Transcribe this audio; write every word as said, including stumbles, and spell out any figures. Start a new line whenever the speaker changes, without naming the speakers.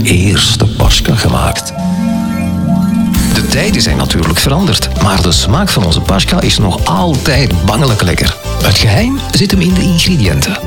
eerste pascha gemaakt. De tijden zijn natuurlijk veranderd, maar de smaak van onze pascha is nog altijd bangelijk lekker. Het geheim zit hem in de ingrediënten.